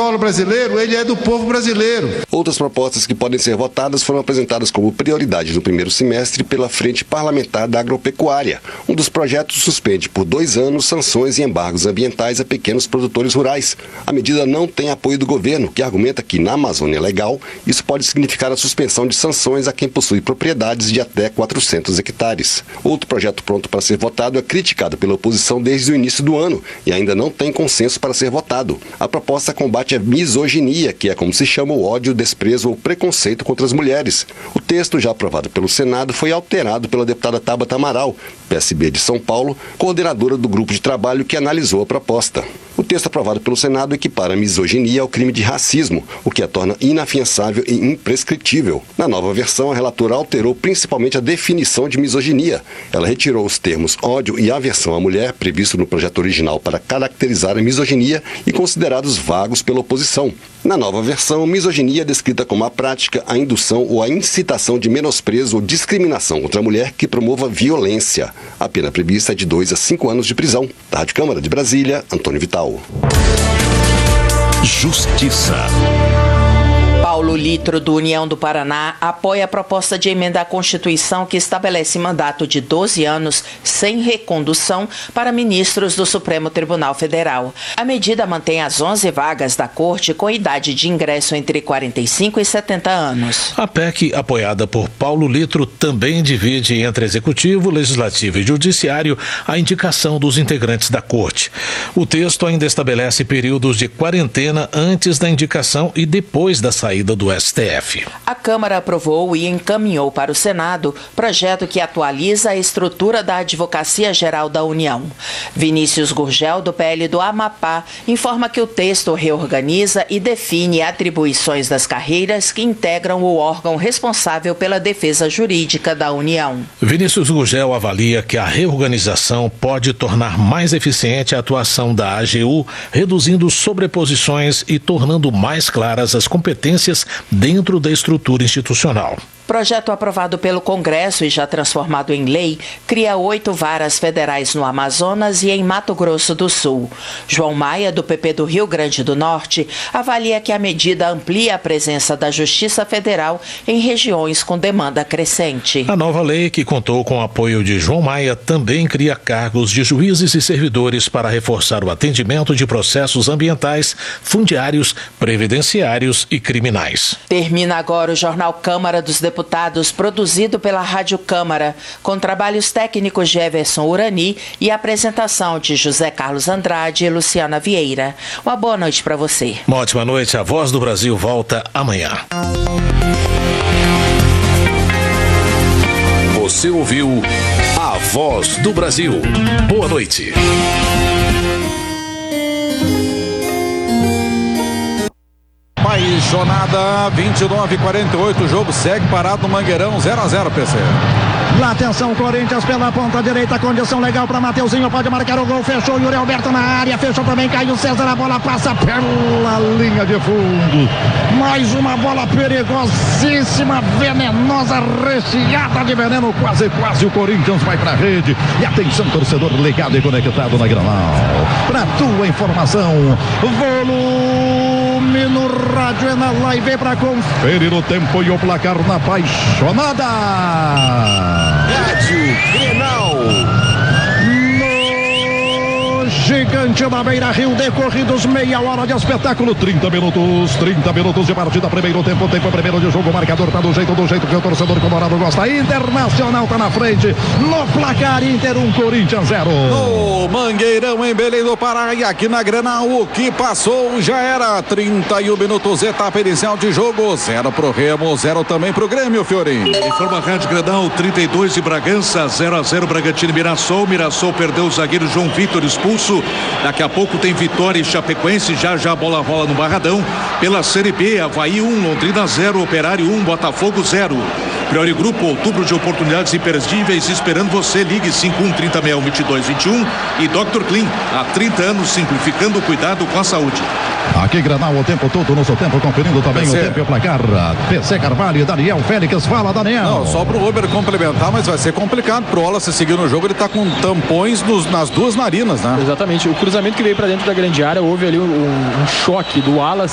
solo brasileiro, ele é do povo brasileiro. Outras propostas que podem ser votadas foram apresentadas como prioridade no primeiro semestre pela Frente Parlamentar da Agropecuária. Um dos projetos suspende por 2 anos sanções e embargos ambientais a pequenos produtores rurais. A medida não tem apoio do governo, que argumenta que na Amazônia Legal isso pode significar a suspensão de sanções a quem possui propriedades de até 400 hectares. Outro projeto pronto para ser votado é criticado pela oposição desde o início do ano e ainda não tem consenso para ser votado. A proposta combate a misoginia, que é como se chama o ódio, desprezo ou preconceito contra as mulheres. O texto, já aprovado pelo Senado, foi alterado pela deputada Tabata Amaral, PSB de São Paulo, coordenadora do grupo de trabalho que analisou a proposta. O texto aprovado pelo Senado equipara a misoginia ao crime de racismo, o que a torna inafiançável e imprescritível. Na nova versão, a relatora alterou principalmente a definição de misoginia. Ela retirou os termos ódio e aversão à mulher, previsto no projeto original para caracterizar a misoginia e considerados vagos pela oposição. Na nova versão, misoginia é descrita como a prática, a indução ou a incitação de menosprezo ou discriminação contra a mulher que promova violência. A pena prevista é de 2 a 5 anos de prisão. Da Rádio Câmara de Brasília, Antônio Vital. Justiça. Paulo Litro, do União do Paraná, apoia a proposta de emenda à Constituição que estabelece mandato de 12 anos sem recondução para ministros do Supremo Tribunal Federal. A medida mantém as 11 vagas da Corte com idade de ingresso entre 45 e 70 anos. A PEC, apoiada por Paulo Litro, também divide entre Executivo, Legislativo e Judiciário a indicação dos integrantes da Corte. O texto ainda estabelece períodos de quarentena antes da indicação e depois da saída do STF. A Câmara aprovou e encaminhou para o Senado projeto que atualiza a estrutura da Advocacia Geral da União. Vinícius Gurgel, do PL do Amapá, informa que o texto reorganiza e define atribuições das carreiras que integram o órgão responsável pela defesa jurídica da União. Vinícius Gurgel avalia que a reorganização pode tornar mais eficiente a atuação da AGU, reduzindo sobreposições e tornando mais claras as competências dentro da estrutura institucional. Projeto aprovado pelo Congresso e já transformado em lei, cria 8 varas federais no Amazonas e em Mato Grosso do Sul. João Maia, do PP do Rio Grande do Norte, avalia que a medida amplia a presença da Justiça Federal em regiões com demanda crescente. A nova lei, que contou com o apoio de João Maia, também cria cargos de juízes e servidores para reforçar o atendimento de processos ambientais, fundiários, previdenciários e criminais. Termina agora o Jornal Câmara dos Deputados, produzido pela Rádio Câmara, com trabalhos técnicos de Everson Urani e apresentação de José Carlos Andrade e Luciana Vieira. Uma boa noite para você. Uma ótima noite. A Voz do Brasil volta amanhã. Você ouviu A Voz do Brasil. Boa noite. Jornada 29-48, o jogo segue parado no Mangueirão, 0-0, PC. Lá, atenção, Corinthians pela ponta direita, condição legal para Mateuzinho, pode marcar o gol, fechou, Yuri Alberto na área, fechou também, Caio César, a bola passa pela linha de fundo. Mais uma bola perigosíssima, venenosa, recheada de veneno, quase o Corinthians vai pra rede. E atenção, torcedor ligado e conectado na Granal. Pra tua informação, volume no rádio é na live para conferir o tempo e o placar na apaixonada. Rádio Grenal. Gigante da Beira Rio, decorridos meia hora de espetáculo, 30 minutos de partida, primeiro tempo primeiro de jogo, o marcador tá do jeito que o torcedor colorado gosta. Internacional tá na frente, no placar Inter 1, Corinthians 0. No Mangueirão, em Belém do Pará, e aqui na Granal, o que passou já era 31 minutos, etapa inicial de jogo, 0 pro Remo, 0 também pro Grêmio, Fiorinho. Informa a Rádio Granal, 32 de Bragança, 0-0 Bragantino e Mirassol perdeu o zagueiro João Vitor expulso. Daqui a pouco tem Vitória e Chapecoense, já a bola rola no Barradão. Pela Série B, Avaí 1, Londrina 0, Operário 1, Botafogo 0. Priori Grupo, outubro de oportunidades imperdíveis, esperando você. Ligue 51-3061-2221 e Dr. Clean, há 30 anos simplificando o cuidado com a saúde. Aqui Granal o tempo todo, no seu tempo, conferindo também PC. O tempo e o placar. PC Carvalho e Daniel Félix, fala Daniel. Não, só pro Uber complementar, mas vai ser complicado pro Wallace seguir no jogo, ele tá com tampões nas duas narinas, né? Exatamente, o cruzamento que veio pra dentro da grande área, houve ali um choque do Wallace